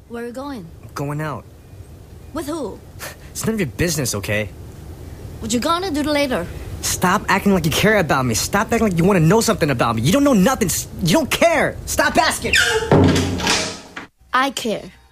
Where are you going? Going out. With who? It's none of your business, okay? What you gonna do later? Stop acting like you care about me. Stop acting like you want to know something about me. You don't know nothing. You don't care. Stop asking. I care.